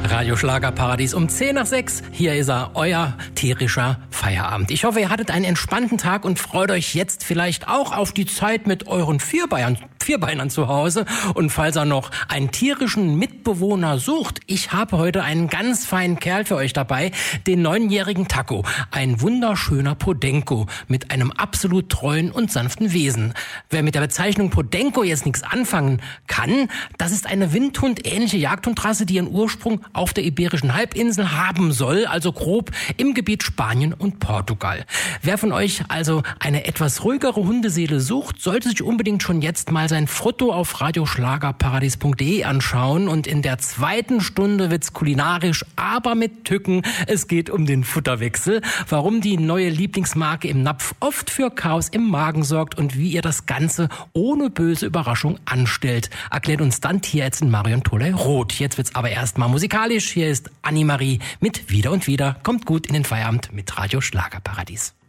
Radio Schlagerparadies um 10:10. Hier ist er, euer tierischer Feierabend. Ich hoffe, ihr hattet einen entspannten Tag und freut euch jetzt vielleicht auch auf die Zeit mit euren Vierbeinern zu Hause. Und falls ihr noch einen tierischen Mitbewohner sucht, ich habe heute einen ganz feinen Kerl für euch dabei, den 9-jährigen Taco. Ein wunderschöner Podenco mit einem absolut treuen und sanften Wesen. Wer mit der Bezeichnung Podenco jetzt nichts anfangen kann, das ist eine windhundähnliche Jagdhundrasse, die ihren Ursprung auf der Iberischen Halbinsel haben soll, also grob im Gebiet Spanien und Portugal. Wer von euch also eine etwas ruhigere Hundeseele sucht, sollte sich unbedingt schon jetzt mal sein Foto auf radioschlagerparadies.de anschauen, und in der zweiten Stunde wird's kulinarisch, aber mit Tücken. Es geht um den Futterwechsel, warum die neue Lieblingsmarke im Napf oft für Chaos im Magen sorgt und wie ihr das Ganze ohne böse Überraschung anstellt. Erklärt uns dann Tierärztin Marion Toley-Roth. Jetzt wird's aber erstmal musikalisch. Hier ist Annemarie mit Wieder und Wieder. Kommt gut in den Feierabend mit Radio Schlagerparadies.